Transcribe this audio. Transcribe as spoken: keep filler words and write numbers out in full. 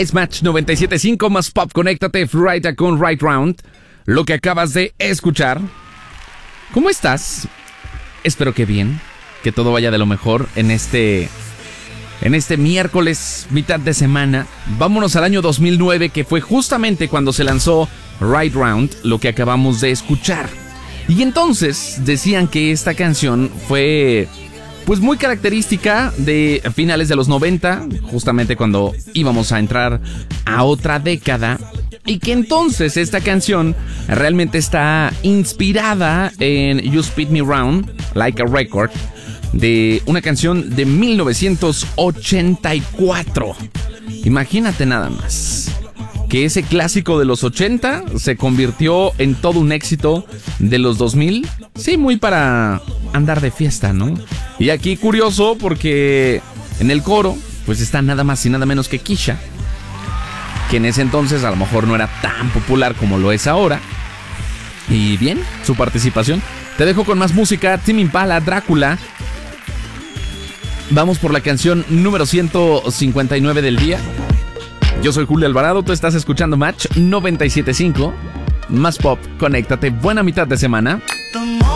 Es Match noventa y siete punto cinco más Pop. Conéctate, Florida con Right Round. Lo que acabas de escuchar. ¿Cómo estás? Espero que bien, que todo vaya de lo mejor en este en este miércoles, mitad de semana. Vámonos al año dos mil nueve, que fue justamente cuando se lanzó Right Round, lo que acabamos de escuchar. Y entonces decían que esta canción fue pues muy característica de finales de los noventa, justamente cuando íbamos a entrar a otra década, y que entonces esta canción realmente está inspirada en You Spin Me Round Like a Record, de una canción de mil novecientos ochenta y cuatro. Imagínate nada más que ese clásico de los ochenta se convirtió en todo un éxito de los dos mil. Sí, muy para andar de fiesta, ¿no? Y aquí curioso porque en el coro pues está nada más y nada menos que Kesha, que en ese entonces a lo mejor no era tan popular como lo es ahora. Y bien, su participación. Te dejo con más música. Tame Impala, Drácula. Vamos por la canción número ciento cincuenta y nueve del día. Yo soy Julio Alvarado, tú estás escuchando Match noventa y siete punto cinco. Más Pop, conéctate, buena mitad de semana.